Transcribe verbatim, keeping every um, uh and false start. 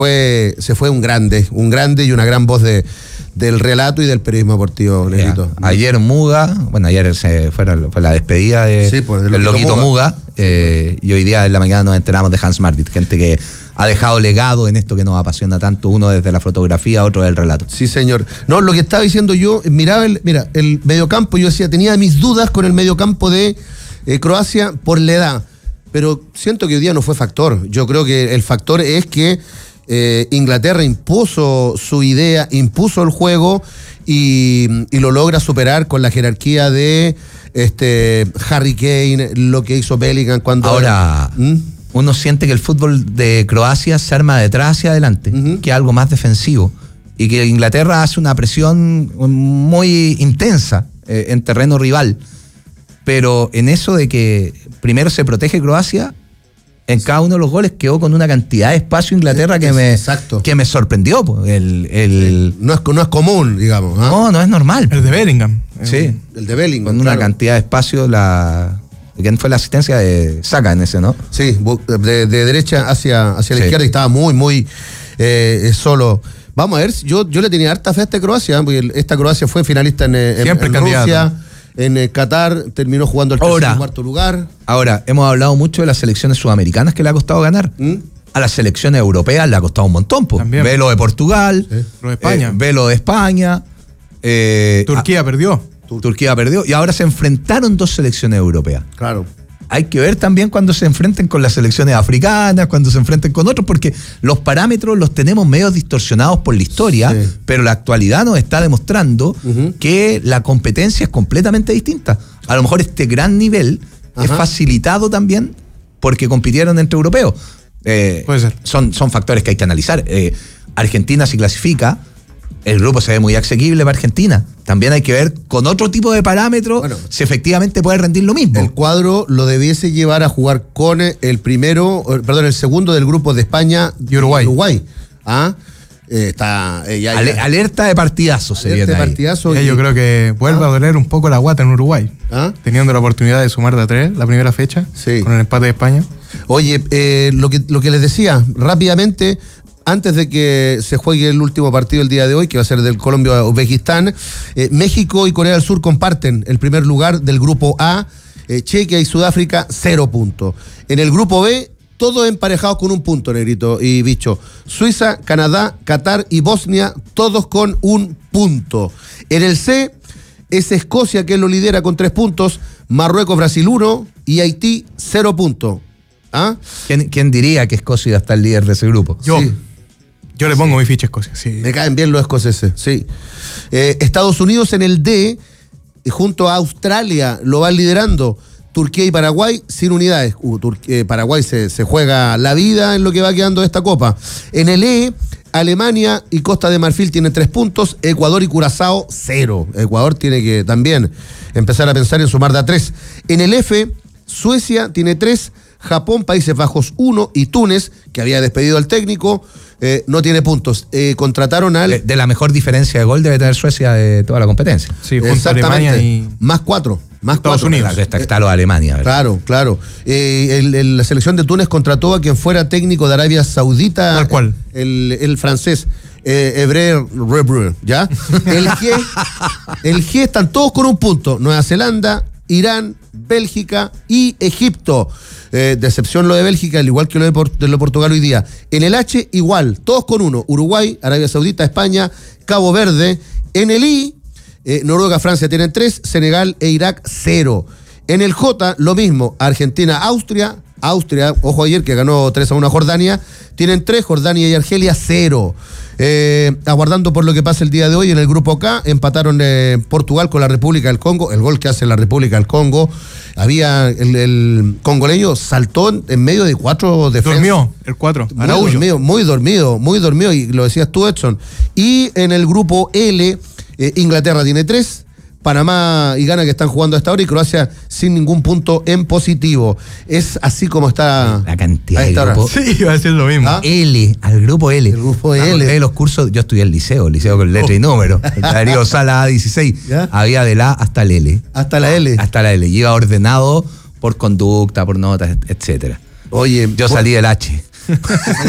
fue, se fue un grande, un grande y una gran voz de, del relato y del periodismo deportivo, Negrito. Ayer Muga, bueno, ayer se fue, fue la despedida de, sí, pues, del del Loquito Loquito Muga, Muga eh, y hoy día en la mañana nos enteramos de Hans Martin, gente que ha dejado legado en esto que nos apasiona tanto, uno desde la fotografía, otro del relato. Sí, señor. No, lo que estaba diciendo yo, miraba el, mira, el mediocampo, yo decía, tenía mis dudas con el mediocampo de eh, Croacia por la edad, pero siento que hoy día no fue factor. Yo creo que el factor es que eh, Inglaterra impuso su idea, impuso el juego y, y lo logra superar con la jerarquía de este Harry Kane, lo que hizo Bellingham cuando... Ahora... ¿Mm? Uno siente que el fútbol de Croacia se arma de atrás hacia adelante, uh-huh. que es algo más defensivo, y que Inglaterra hace una presión muy intensa eh, en terreno rival, pero en eso de que primero se protege Croacia, en cada uno de los goles quedó con una cantidad de espacio Inglaterra que me, que me sorprendió. El, el... No, es, no es común, digamos. ¿eh? No, no es normal. El de Bellingham. Sí, el de Bellingham. Con una claro. cantidad de espacio, la... ¿Quién fue la asistencia de Saka en ese, no? Sí, de, de derecha hacia, hacia la sí. izquierda y estaba muy, muy eh, solo. Vamos a ver, yo, yo le tenía harta fe a esta Croacia, porque esta Croacia fue finalista en, en, en Rusia, en eh, Qatar, terminó jugando el tercer y cuarto lugar. Ahora, hemos hablado mucho de las selecciones sudamericanas que le ha costado ganar. ¿Mm? A las selecciones europeas le ha costado un montón. Po. Ve lo de Portugal, sí. lo de España. Eh, ve lo de España. Eh, Turquía a, perdió. Turquía perdió y ahora se enfrentaron dos selecciones europeas. Claro. Hay que ver también cuando se enfrenten con las selecciones africanas, cuando se enfrenten con otros, porque los parámetros los tenemos medio distorsionados por la historia, sí. pero la actualidad nos está demostrando uh-huh. que la competencia es completamente distinta. A lo mejor este gran nivel Ajá. es facilitado también porque compitieron entre europeos. Eh, Puede ser. Son, son factores que hay que analizar. Eh, Argentina se clasifica. El grupo se ve muy asequible para Argentina. También hay que ver con otro tipo de parámetros bueno, si efectivamente puede rendir lo mismo. El cuadro lo debiese llevar a jugar con el primero, perdón, el segundo del grupo de España y Uruguay. Uruguay. ¿Ah? Eh, está, eh, ya, ya. Alerta de partidazo se viene de partidazo y... Yo creo que vuelve ¿Ah? a doler un poco la guata en Uruguay. ¿Ah? Teniendo la oportunidad de sumar de a tres la primera fecha sí. con el empate de España. Oye, eh, lo que, lo que les decía rápidamente... Antes de que se juegue el último partido el día de hoy, que va a ser del Colombia-Uzbekistán, eh, México y Corea del Sur comparten el primer lugar del grupo A, eh, Chequia y Sudáfrica, cero puntos. En el grupo B, todos emparejados con un punto, Negrito y Bicho. Suiza, Canadá, Qatar y Bosnia, todos con un punto. En el C, es Escocia que lo lidera con tres puntos, Marruecos, Brasil uno y Haití, cero puntos. ¿Ah? ¿Quién, ¿Quién diría que Escocia está el líder de ese grupo? Yo. Sí. Yo le pongo sí. mi ficha a Escocia. Sí. Me caen bien los escoceses, sí. Eh, Estados Unidos en el D, junto a Australia, lo van liderando. Turquía y Paraguay sin unidades. Uh, Turquía, Paraguay se, se juega la vida en lo que va quedando de esta copa. En el E, Alemania y Costa de Marfil tienen tres puntos. Ecuador y Curazao, cero. Ecuador tiene que también empezar a pensar en sumar de a tres. En el F, Suecia tiene tres. Japón, Países Bajos uno y Túnez, que había despedido al técnico, eh, no tiene puntos. Eh, contrataron al... De, de la mejor diferencia de gol debe tener Suecia de toda la competencia. Sí, junto a Alemania y... Más cuatro. Más Estados cuatro. Unidos. Está, está lo de Alemania, ¿verdad? Claro, claro. Eh, el, el, la selección de Túnez contrató a quien fuera técnico de Arabia Saudita. ¿Tal cual? El, el francés. Eh, Hebreu, ¿ya? El G, el G están todos con un punto. Nueva Zelanda, Irán, Bélgica y Egipto. Eh, decepción lo de Bélgica, al igual que lo de, Por- de lo de Portugal hoy día. En el H, igual, todos con uno. Uruguay, Arabia Saudita, España, Cabo Verde. En el I, eh, Noruega, Francia tienen tres, Senegal e Irak cero. En el J, lo mismo, Argentina, Austria, Austria, ojo ayer que ganó tres a uno a Jordania, tienen tres, Jordania y Argelia cero. Eh, aguardando por lo que pasa el día de hoy en el grupo K, empataron eh, Portugal con la República del Congo, el gol que hace la República del Congo, había el, el congoleño saltó en, en medio de cuatro defensas. Dormió el cuatro, muy dormido, muy dormido, muy dormido, y lo decías tú, Edson. Y en el grupo L, eh, Inglaterra tiene tres, Panamá y Ghana que están jugando a esta hora y Croacia sin ningún punto en positivo. Es así como está la cantidad a esta de hora. grupos. Sí, iba a decir lo mismo. ¿Ah? L, al grupo L. El grupo L. Ah, de los cursos, yo estudié el liceo, el liceo con letra oh. y número. Darío Sala A dieciséis. ¿Ya? Había del A hasta el L. Hasta la L. Hasta la L. Y iba ordenado por conducta, por notas, etcétera. Oye, yo salí del H.